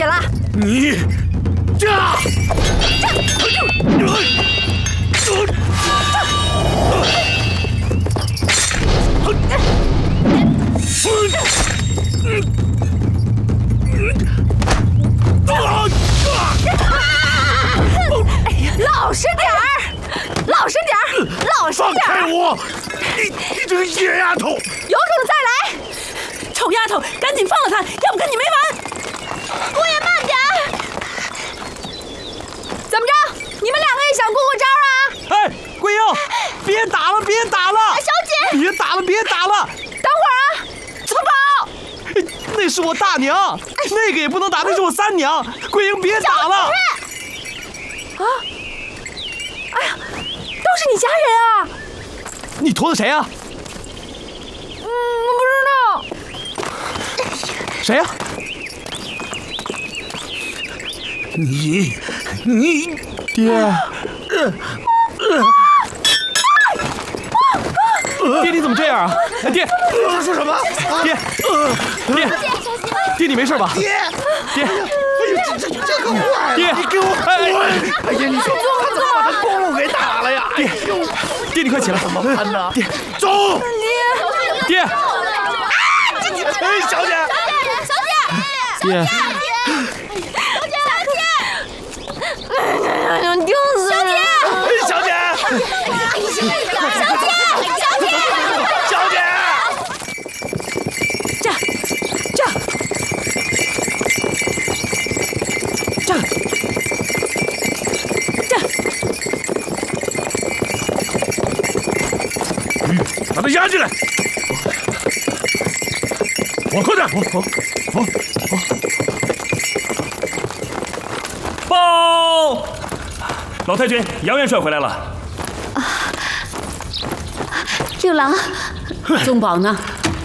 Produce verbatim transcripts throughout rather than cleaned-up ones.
铁了。 你，这， 老实点儿，老实点儿，老实点儿！ 放开我！你你这个野丫头！ 有种再来！ 臭丫头，赶紧放了他，要不跟你没完！ 姑爷慢点儿！怎么着？你们两个也想过过招啊？ 哎，桂英，别打了，别打了！ 小姐， 别打了，别打了！ 等会儿啊，宗宝， 那是我大娘，那个也不能打，那是我三娘。桂英，别打了！ 啊！哎呀，都是你家人啊！ 你驮的谁啊？ 嗯，我不知道。 谁呀、啊？ 你，你， 爹，爹你怎么这样啊？爹， 说什么？ 爹，爹，爹你没事吧？ 爹， 爹， 哎呦，这这这个坏了！ 爹， 你给我滚！哎呀，你说他怎么把他公公给打了呀？ 爹，爹你快起来， 怎么办呢？ 爹， 走！ 爹， 哎，小姐， 小姐， 爹。 哎呀，丢死人！ 小姐， 小姐，小姐， 小姐， 这样，这样，这样，这样， 把他押进来！往后点！往往往往！ 报！老太君，杨元帅回来了。 六郎， 宗宝呢？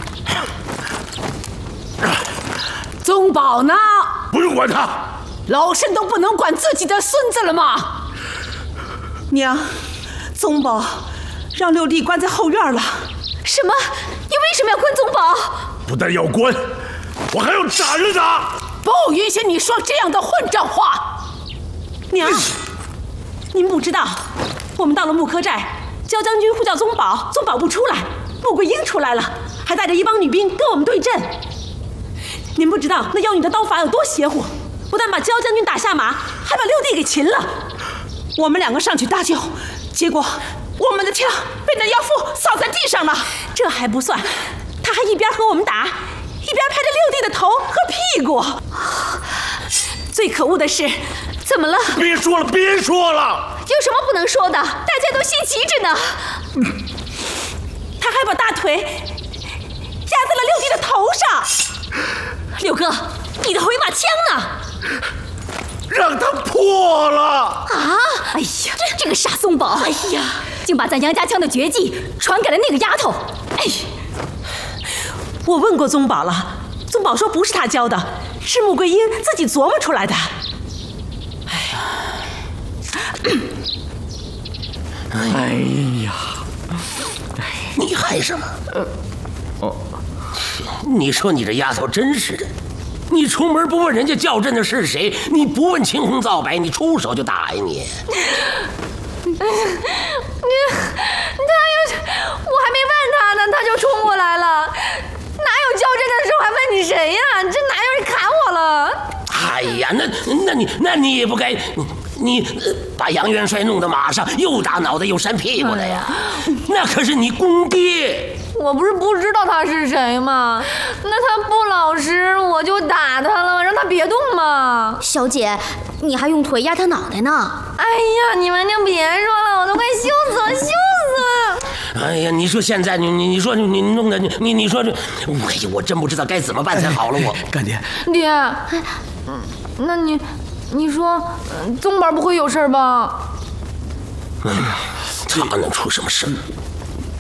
宗宝呢？ 不用管他。 老身都不能管自己的孙子了吗？ 娘，宗宝让六弟关在后院了。 什么？你为什么要关宗宝？ 不但要关，我还要斩了他！ 不允许你说这样的混账话！ 娘，您不知道，我们到了木柯寨，焦将军呼叫宗宝，宗宝不出来，穆桂英出来了，还带着一帮女兵跟我们对阵。您不知道那妖女的刀法有多邪乎，不但把焦将军打下马，还把六弟给擒了。我们两个上去搭救，结果我们的枪被那妖妇扫在地上了。这还不算，他还一边和我们打，一边拍着六弟的头和屁股。最可恶的是， 怎么了？ 别说了，别说了！ 有什么不能说的？大家都心急着呢。 他还把大腿压在了六弟的头上。 六哥，你的回马枪呢？ 让他破了！ 啊！哎呀，这个傻松宝！哎呀，竟把咱杨家枪的绝技传给了那个丫头！哎， 我问过宗宝了，宗宝说不是他教的，是穆桂英自己琢磨出来的。 哎呀，你害什么？ 哦， 你说你这丫头真是的，你出门不问人家叫阵的是谁，你不问青红皂白，你出手就打呀你！ 你他要是我还没问他呢，他就冲过来了，哪有叫阵的时候还问你谁呀？这哪有人砍我了？ 哎呀，那那你那你也不该，你、呃、把杨元帅弄到马上，又打脑袋又扇屁股的呀，那可是你公爹。 我不是不知道他是谁吗？那他不老实，我就打他了，让他别动嘛。 小姐，你还用腿压他脑袋呢？ 哎呀，你们就别说了，我都快羞死了，羞死了！ 哎呀，你说现在你你你说你你弄的你你你说这，哎呀，我真不知道该怎么办才好了。我干爹， 爹，嗯，那你你说，宗宝不会有事吧？ 哎呀，他能出什么事？